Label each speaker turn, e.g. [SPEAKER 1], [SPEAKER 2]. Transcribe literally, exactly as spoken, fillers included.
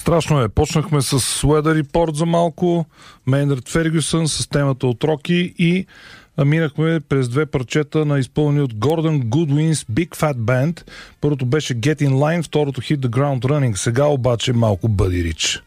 [SPEAKER 1] Страшно е. Почнахме с Weather Report за малко, Мейнард Фергюсън с темата от Роки и минахме през две парчета на изпълнени от Гордън Гудуинс Big Fat Band. Първото беше Get In Line, второто Hit The Ground Running. Сега обаче малко Buddy Rich.